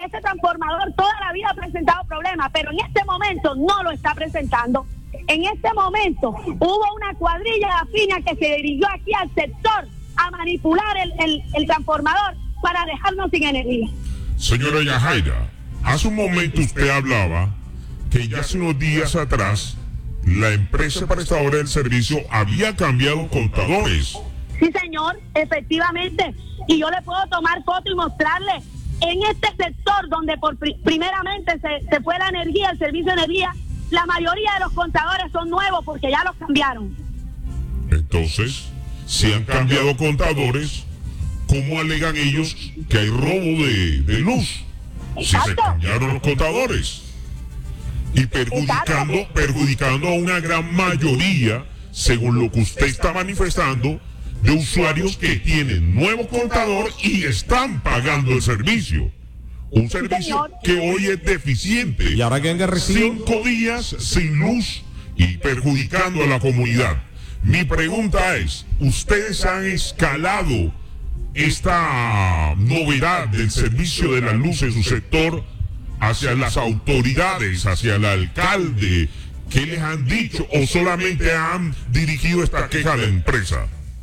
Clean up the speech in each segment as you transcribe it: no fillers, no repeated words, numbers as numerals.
ese transformador toda la vida ha presentado problemas, pero en este momento no lo está presentando. En este momento hubo una cuadrilla de Afinia que se dirigió aquí al sector a manipular el transformador para dejarnos sin energía. Señora Yajaira, hace un momento usted hablaba que ya hace unos días atrás la empresa prestadora del servicio había cambiado contadores. Sí, señor, efectivamente. Y yo le puedo tomar foto y mostrarle en este sector donde primeramente se fue la energía, el servicio de energía, la mayoría de los contadores son nuevos porque ya los cambiaron. Entonces, si han cambiado contadores, ¿cómo alegan ellos que hay robo de luz? Exacto. Si se cambiaron los contadores. Y perjudicando a una gran mayoría, según lo que usted está manifestando, de usuarios que tienen nuevo contador y están pagando el servicio. Un servicio que hoy es deficiente. ¿Y ahora quién recibe? 5 días sin luz y perjudicando a la comunidad. Mi pregunta es, ¿ustedes han escalado esta novedad del servicio de la luz en su sector hacia las autoridades, hacia el alcalde? ¿Qué les han dicho o solamente han dirigido esta queja a la empresa?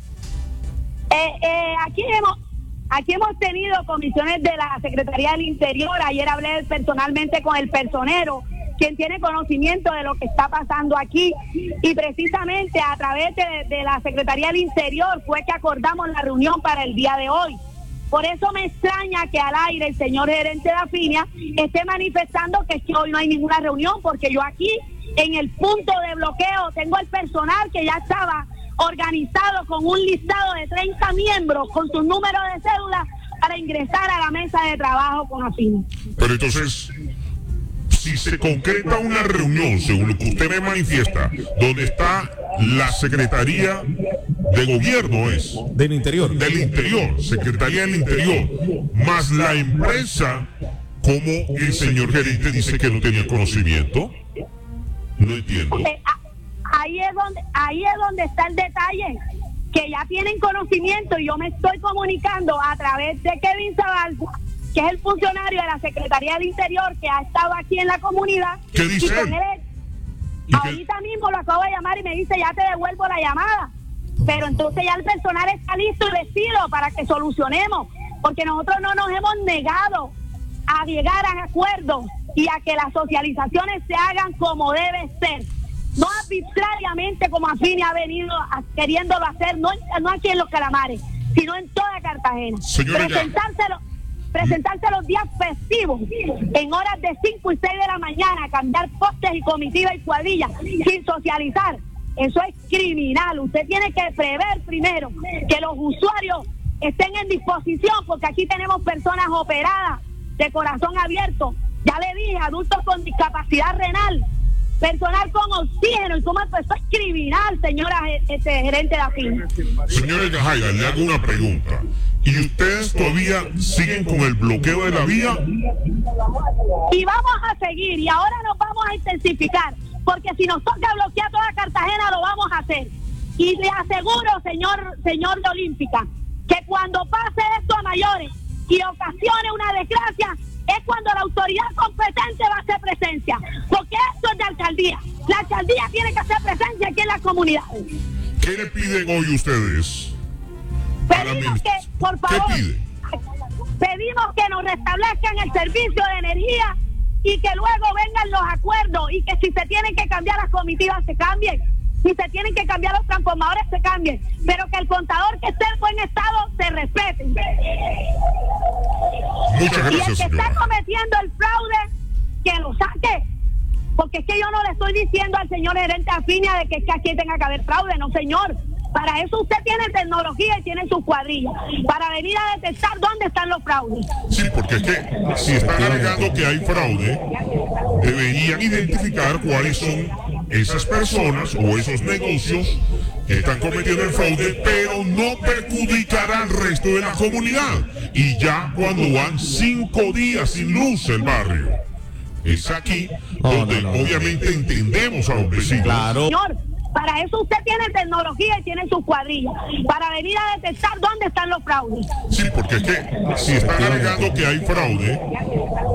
Aquí hemos tenido comisiones de la Secretaría del Interior. Ayer hablé personalmente con el personero, quien tiene conocimiento de lo que está pasando aquí, y precisamente a través de la Secretaría del Interior fue que acordamos la reunión para el día de hoy. Por eso me extraña que al aire el señor gerente de Afinia esté manifestando que hoy no hay ninguna reunión, porque yo aquí en el punto de bloqueo tengo el personal que ya estaba organizado con un listado de 30 miembros con sus números de cédula para ingresar a la mesa de trabajo con Afinia. Pero entonces, si se concreta una reunión, según lo que usted me manifiesta, donde está la Secretaría de Gobierno del Interior, Secretaría del Interior, más la empresa, ¿cómo el señor gerente dice que no tenía conocimiento? No entiendo. Ahí es donde está el detalle, que ya tienen conocimiento, y yo me estoy comunicando a través de Kevin Zabalza, que es el funcionario de la Secretaría del Interior que ha estado aquí en la comunidad. ¿Qué dice él? Ahorita mismo lo acabo de llamar y me dice, ya te devuelvo la llamada. Pero entonces ya el personal está listo y vestido para que solucionemos, porque nosotros no nos hemos negado a llegar a acuerdos y a que las socializaciones se hagan como debe ser. No arbitrariamente como Afinia ha venido queriéndolo hacer, no aquí en Los Calamares, sino en toda Cartagena. Presentarse los días festivos en horas de 5 y 6 de la mañana, cambiar postes y comitivas y cuadrillas sin socializar. Eso es criminal. Usted tiene que prever primero que los usuarios estén en disposición, porque aquí tenemos personas operadas de corazón abierto. Ya le dije, adultos con discapacidad renal, personal con oxígeno, y como eso es criminal, señora gerente de Afinia. Señora Yajaira, le hago una pregunta. ¿Y ustedes todavía siguen con el bloqueo de la vía? Y vamos a seguir, y ahora nos vamos a intensificar, porque si nos toca bloquear toda Cartagena, lo vamos a hacer. Y le aseguro, señor de Olímpica, que cuando pase esto a mayores y ocasione una desgracia, es cuando la autoridad competente va a hacer presencia, porque esto es de alcaldía. La alcaldía tiene que hacer presencia aquí en las comunidades. ¿Qué le piden hoy ustedes? Pedimos que, por favor, ¿qué pide? Pedimos que nos restablezcan el servicio de energía y que luego vengan los acuerdos, y que si se tienen que cambiar las comitivas se cambien, si se tienen que cambiar los transformadores se cambien, pero que el contador que esté en buen estado se respete. Muchas gracias, y el que señora. está cometiendo el fraude, que lo saque, porque es que yo no le estoy diciendo al señor gerente de Afinia de que es que aquí tenga que haber fraude, no señor. Para eso usted tiene tecnología y tiene sus cuadrillas, para venir a detectar dónde están los fraudes. Sí, porque es que si están alegando que hay fraude, deberían identificar cuáles son esas personas o esos negocios que están cometiendo el fraude, pero no perjudicar al resto de la comunidad. Y ya cuando van 5 días sin luz el barrio, es aquí donde obviamente entendemos a los vecinos. Claro. Señor, para eso usted tiene tecnología y tiene sus cuadrillas, para venir a detectar dónde están los fraudes. Sí, porque es que si están alegando que hay fraude,